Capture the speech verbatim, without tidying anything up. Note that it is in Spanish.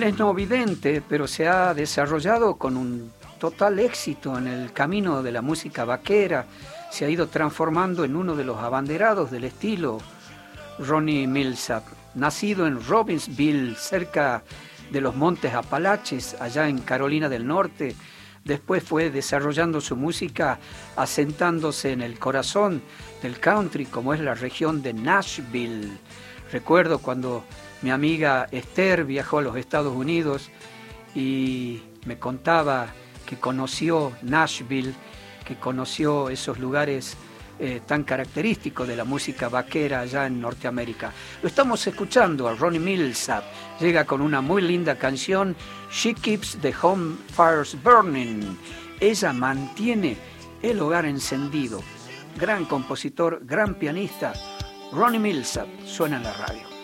es no vidente, pero se ha desarrollado con un total éxito en el camino de la música vaquera. Se ha ido transformando en uno de los abanderados del estilo. Ronnie Milsap, nacido en Robbinsville, cerca de los Montes Apalaches, allá en Carolina del Norte, después fue desarrollando su música asentándose en el corazón del country, como es la región de Nashville. Recuerdo cuando mi amiga Esther viajó a los Estados Unidos y me contaba que conoció Nashville, que conoció esos lugares eh, tan característicos de la música vaquera allá en Norteamérica. Lo estamos escuchando a Ronnie Milsap. Llega con una muy linda canción, She Keeps the Home Fires Burning. Ella mantiene el hogar encendido. Gran compositor, gran pianista, Ronnie Milsap, suena en la radio.